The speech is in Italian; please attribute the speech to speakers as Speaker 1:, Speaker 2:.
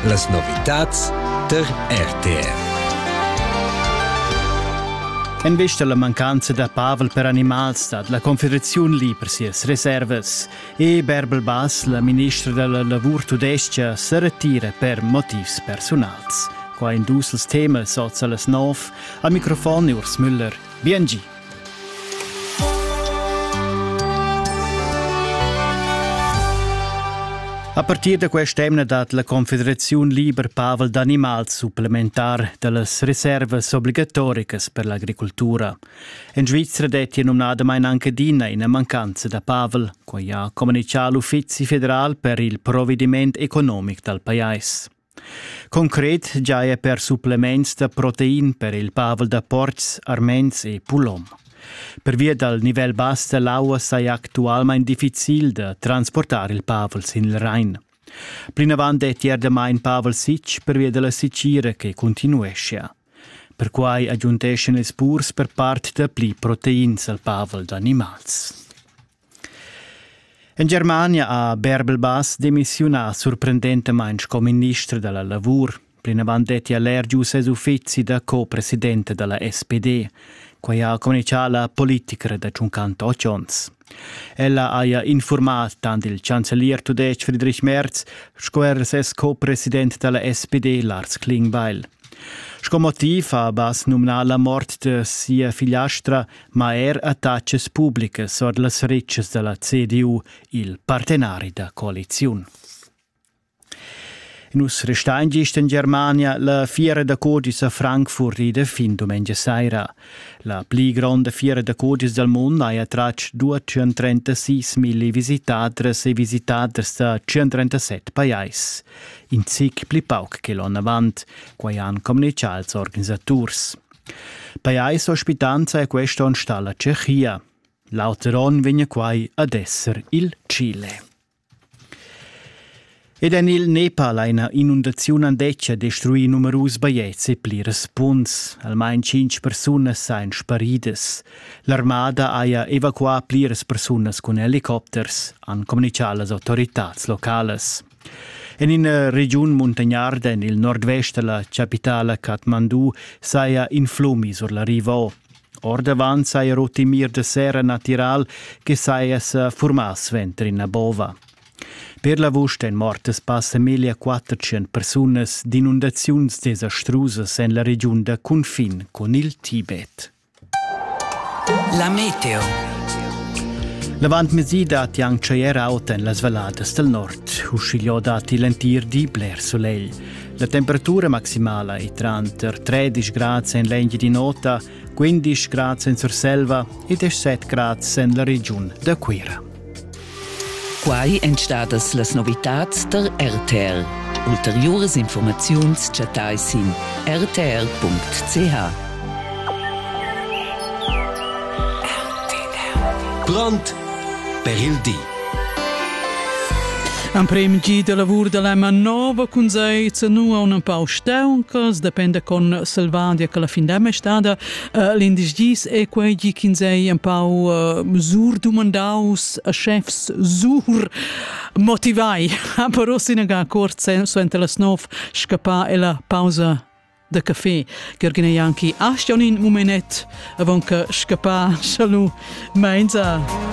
Speaker 1: Las novitats der RTR.
Speaker 2: En vista la mancanza da pavel per animals dat la Confederazione Liber sies reserves e Bärbel Bass, la ministra della Lavur tudestia, se retira per motivs personals. Qua in dus tema soz alles 9, al microfono Urs Müller. BNG. A partir da quest'emna dat la Confederazione Liber pavel d'animals supplementar delle reserves obbligatoricas per l'agricoltura. In Svizzera detti nominada mai anche dina in mancanza da pavel, qua ha comunicato l'Ufficio federal per il provvedimento economico del paese. Concret già è per supplements da protein per il pavel da porcs, arments e pulom. Per via dal livello basso dell'acqua è attualmente difficile da trasportare il pavel in il Rhein. Prima avanti è tier da mai pavel sitch per via della sicira che continuesce. Per cui aggiungesce i spurs per parte da pli proteine al pavel d'animals. In Germania ha Bärbel Bass dimissionato sorprendentemente come ministro della Lavur. Prima avanti è allergico ai uffizi da co-presidente della SPD. Qua ha comunicato la politica da 58 anni. Ella ha informato tanto il cancellier tudec Friedrich Merz, square ses co-presidente della SPD Lars Klingbeil. Sco motiv ha Bass nominato la morte di sia figliastra, ma attacches pubblicas od las ricches della CDU, il partenari da coalizione. In us restaingist in Germania la fiera da codis a Frankfurt ida fin domenica sera. La pli grande fiera da codis del mondo ha attratto 236.000 visitators e visitators da 137 paesi. In zic pli pauc che l'anno avant, quai han comunicato als organisators. Paesi ospitanza è questo on sta la Cechia. Lauteron vigna quai ad esser il Cile. Ed in il Nepal una inundazione andeccia destruì numerosi baiezzi e plires punts. Almeno 5 persone sono sparite. L'armata ha evacuato plires persone con elicotters, hanno comunicato le autorità locali. In una regione montagnarda, nel nord-est della capitale Kathmandu, si è influmi sulla riva. Or davanti si è rotimir de serra natural che si è formato ventre in bova. Per la vusta in mortes passa 1.400 persone d'inundazioni desastrose nella regione da confine con il Tibet.
Speaker 3: La meteo.
Speaker 2: Lavant mesi dati anche ieri auta in las vallades del nord, uscigliò dati lentir di bler soleil. La temperatura maximale è tra 13 gradi in legno di nota, 15 gradi in Surselva e 17 gradi nella regione da Quira.
Speaker 3: Quai entstadas las novitats der RTR. Ulteriores informaziuns chatais in rtr.ch.
Speaker 1: Pront per il dì.
Speaker 4: Un premigi de lavur de l'ema nova conseiza nu a un pau stauncas, depende con Salvadia che la fin d'ema è stata l'indisgis e quei quinzei un pau sur domandaus a chefs sur motivai. Però sinaga cort su ente las nov scappa e la pausa de caffè che organizza anche a un momenet avon che scappa salu menza.